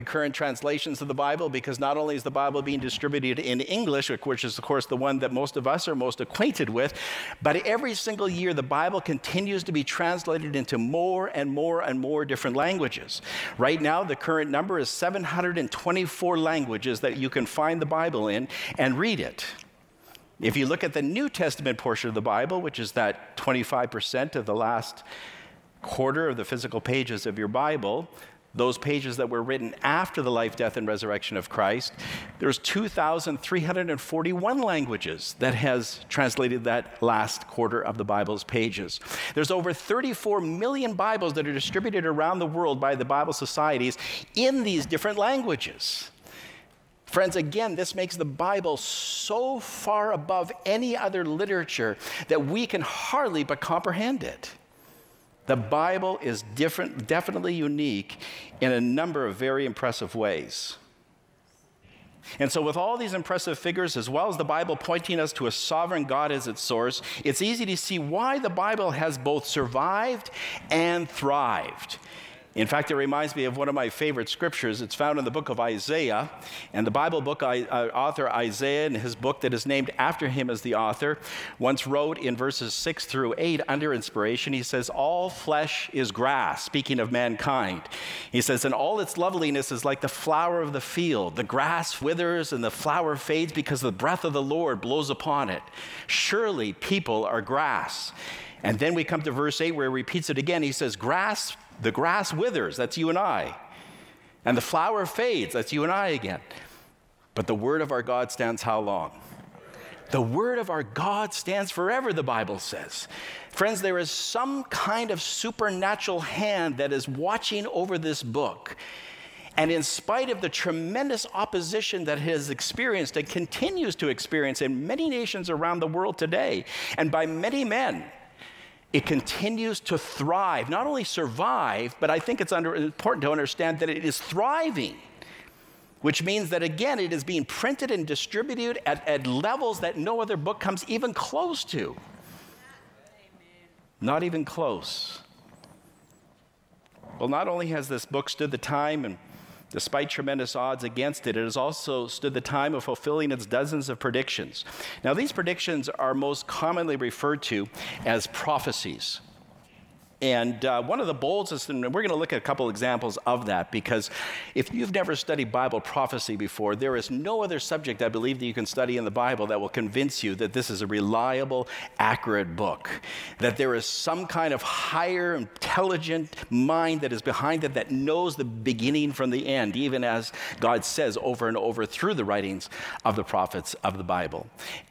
current translations of the Bible, because not only is the Bible being distributed in English, which is of course the one that most of us are most acquainted with, but every single year the Bible continues to be translated into more and more and more different languages. Right now the current number is 724 languages that you can find the Bible in and read it. If you look at the New Testament portion of the Bible, which is that 25% of the last quarter of the physical pages of your Bible, those pages that were written after the life, death, and resurrection of Christ, there's 2,341 languages that has translated that last quarter of the Bible's pages. There's over 34 million Bibles that are distributed around the world by the Bible societies in these different languages. Friends, again, this makes the Bible so far above any other literature that we can hardly but comprehend it. The Bible is definitely unique in a number of very impressive ways. And so with all these impressive figures, as well as the Bible pointing us to a sovereign God as its source, it's easy to see why the Bible has both survived and thrived. In fact, it reminds me of one of my favorite scriptures. It's found in the book of Isaiah, and the Bible book author Isaiah, in his book that is named after him as the author, once wrote in verses 6 through 8 under inspiration, he says, "All flesh is grass," speaking of mankind. He says, "and all its loveliness is like the flower of the field. The grass withers and the flower fades because the breath of the Lord blows upon it. Surely people are grass." And then we come to verse 8 where he repeats it again. He says, the grass withers, that's you and I. And the flower fades, that's you and I again. But the word of our God stands how long? The word of our God stands forever, the Bible says. Friends, there is some kind of supernatural hand that is watching over this book. And in spite of the tremendous opposition that it has experienced and continues to experience in many nations around the world today, and by many men, it continues to thrive, not only survive, but I think it's important to understand that it is thriving, which means that, again, it is being printed and distributed at levels that no other book comes even close to. Not even close. Well, not only has this book stood the time, and despite tremendous odds against it, it has also stood the time of fulfilling its dozens of predictions. Now, these predictions are most commonly referred to as prophecies. And one of the boldest, and we're going to look at a couple examples of that, because if you've never studied Bible prophecy before, there is no other subject I believe that you can study in the Bible that will convince you that this is a reliable, accurate book, that there is some kind of higher, intelligent mind that is behind it that knows the beginning from the end, even as God says over and over through the writings of the prophets of the Bible.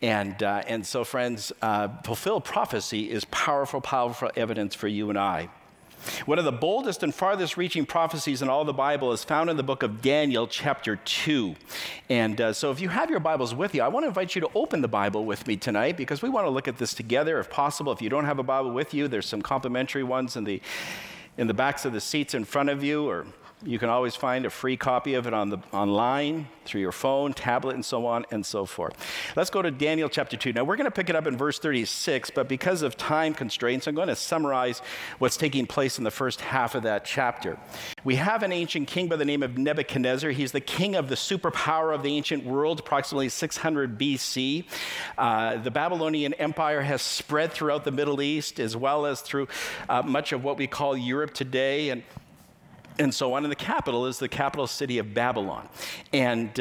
And so, friends, fulfilled prophecy is powerful, powerful evidence for you and I. One of the boldest and farthest reaching prophecies in all the Bible is found in the book of Daniel, chapter 2. And so if you have your Bibles with you, I want to invite you to open the Bible with me tonight, because we want to look at this together if possible. If you don't have a Bible with you, there's some complimentary ones in the backs of the seats in front of you, or you can always find a free copy of it online, through your phone, tablet, and so on and so forth. Let's go to Daniel chapter 2. Now, we're going to pick it up in verse 36, but because of time constraints, I'm going to summarize what's taking place in the first half of that chapter. We have an ancient king by the name of Nebuchadnezzar. He's the king of the superpower of the ancient world, approximately 600 BC. The Babylonian Empire has spread throughout the Middle East, as well as through much of what we call Europe today, and so on. And the capital is the capital city of Babylon. And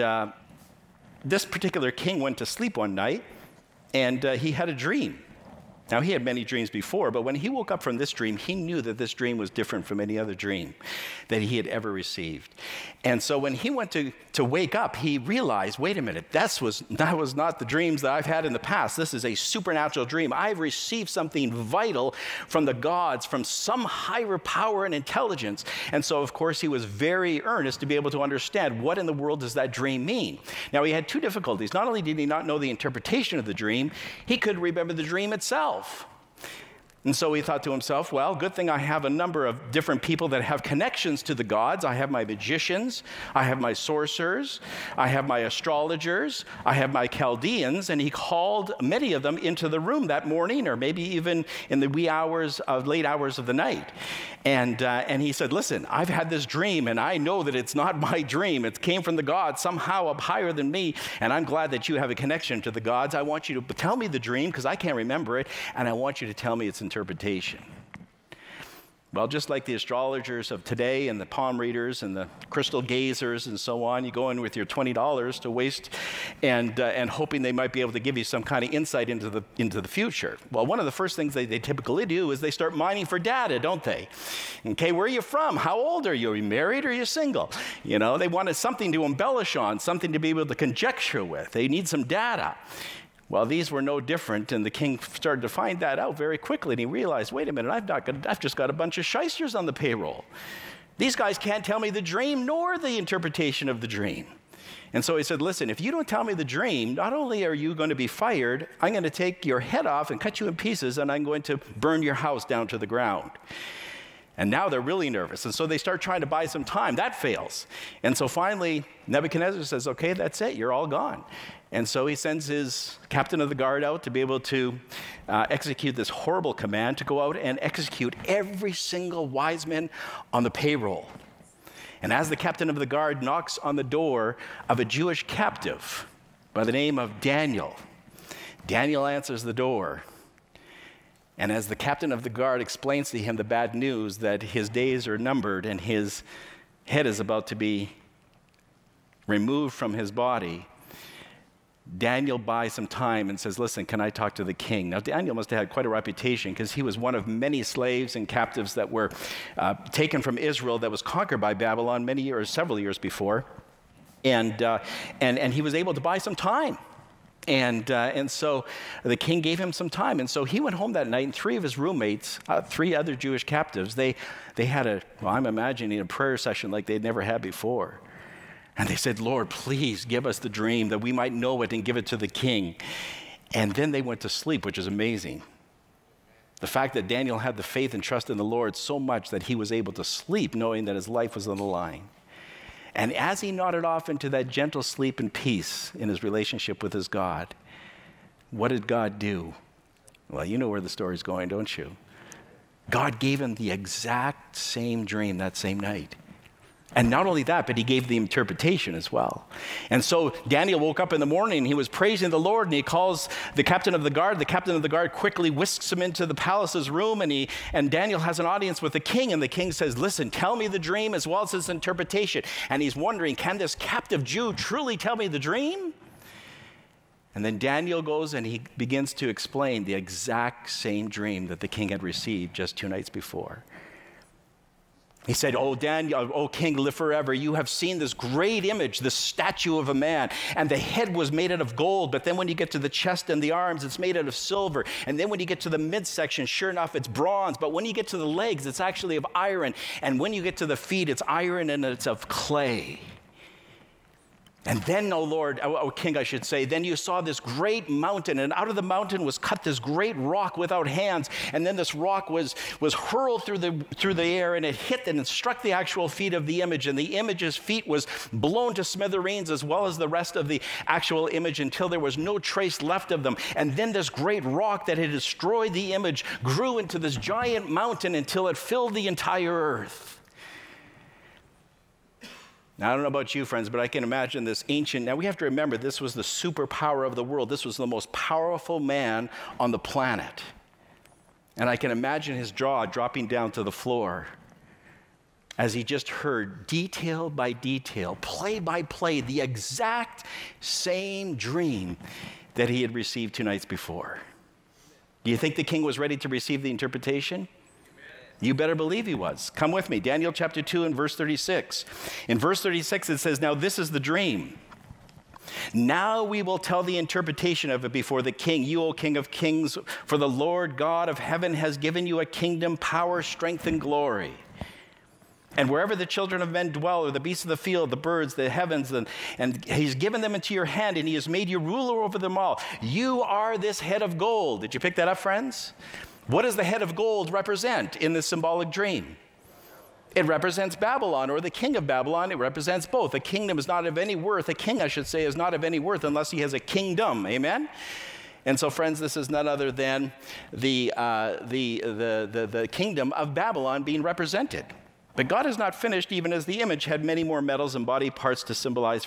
this particular king went to sleep one night, and he had a dream. Now, he had many dreams before, but when he woke up from this dream, he knew that this dream was different from any other dream that he had ever received. And so when he went to wake up, he realized, wait a minute, that was not the dreams that I've had in the past. This is a supernatural dream. I've received something vital from the gods, from some higher power and intelligence. And so, of course, he was very earnest to be able to understand what in the world does that dream mean. Now, he had two difficulties. Not only did he not know the interpretation of the dream, he couldn't remember the dream itself. And so he thought to himself, well, good thing I have a number of different people that have connections to the gods. I have my magicians, I have my sorcerers, I have my astrologers, I have my Chaldeans. And he called many of them into the room that morning, or maybe even in the late hours of the night. And he said, listen, I've had this dream, and I know that it's not my dream. It came from the gods, somehow up higher than me, and I'm glad that you have a connection to the gods. I want you to tell me the dream, because I can't remember it, and I want you to tell me its interpretation. Well, just like the astrologers of today and the palm readers and the crystal gazers and so on, you go in with your $20 to waste and hoping they might be able to give you some kind of insight into the future. Well, one of the first things they typically do is they start mining for data, don't they? Okay, where are you from? How old are you? Are you married or are you single? You know, they wanted something to embellish on, something to be able to conjecture with. They need some data. Well, these were no different, and the king started to find that out very quickly, and he realized, wait a minute, I've just got a bunch of shysters on the payroll. These guys can't tell me the dream nor the interpretation of the dream. And so he said, listen, if you don't tell me the dream, not only are you going to be fired, I'm going to take your head off and cut you in pieces, and I'm going to burn your house down to the ground. And now they're really nervous. And so they start trying to buy some time. That fails. And so finally, Nebuchadnezzar says, okay, that's it. You're all gone. And so he sends his captain of the guard out to be able to execute this horrible command to go out and execute every single wise man on the payroll. And as the captain of the guard knocks on the door of a Jewish captive by the name of Daniel, Daniel answers the door. And as the captain of the guard explains to him the bad news that his days are numbered and his head is about to be removed from his body, Daniel buys some time and says, listen, can I talk to the king? Now, Daniel must have had quite a reputation because he was one of many slaves and captives that were taken from Israel that was conquered by Babylon several years before. And he was able to buy some time. And so the king gave him some time. And so he went home that night, and three of his roommates, three other Jewish captives, they had I'm imagining a prayer session like they'd never had before. And they said, Lord, please give us the dream that we might know it and give it to the king. And then they went to sleep, which is amazing. The fact that Daniel had the faith and trust in the Lord so much that he was able to sleep knowing that his life was on the line. And as he nodded off into that gentle sleep and peace in his relationship with his God, what did God do? Well, you know where the story's going, don't you? God gave him the exact same dream that same night. And not only that, but he gave the interpretation as well. And so Daniel woke up in the morning, he was praising the Lord, and he calls the captain of the guard. The captain of the guard quickly whisks him into the palace's room, and Daniel has an audience with the king, and the king says, listen, tell me the dream as well as its interpretation. And he's wondering, can this captive Jew truly tell me the dream? And then Daniel goes and he begins to explain the exact same dream that the king had received just 2 nights before. He said, oh, Daniel, oh, king, live forever. You have seen this great image, this statue of a man, and the head was made out of gold. But then when you get to the chest and the arms, it's made out of silver. And then when you get to the midsection, sure enough, it's bronze. But when you get to the legs, it's actually of iron. And when you get to the feet, it's iron and it's of clay. And then, oh king, I should say, then you saw this great mountain, and out of the mountain was cut this great rock without hands. And then this rock was hurled through the air, and it hit and it struck the actual feet of the image. And the image's feet was blown to smithereens, as well as the rest of the actual image, until there was no trace left of them. And then this great rock that had destroyed the image grew into this giant mountain until it filled the entire earth. Now, I don't know about you, friends, but I can imagine this ancient. Now, we have to remember, this was the superpower of the world. This was the most powerful man on the planet. And I can imagine his jaw dropping down to the floor as he just heard, detail by detail, play by play, the exact same dream that he had received 2 nights before. Do you think the king was ready to receive the interpretation? You better believe he was. Come with me. Daniel chapter 2 and verse 36. In verse 36 it says, now this is the dream. Now we will tell the interpretation of it before the king, you, O King of kings, for the Lord God of heaven has given you a kingdom, power, strength, and glory. And wherever the children of men dwell, or the beasts of the field, the birds, the heavens, and he's given them into your hand, and he has made you ruler over them all. You are this head of gold. Did you pick that up, friends? What does the head of gold represent in this symbolic dream? It represents Babylon, or the king of Babylon. It represents both. A kingdom is not of any worth. A king, I should say, is not of any worth unless he has a kingdom. Amen? And so, friends, this is none other than the kingdom of Babylon being represented. But God is not finished, even as the image had many more metals and body parts to symbolize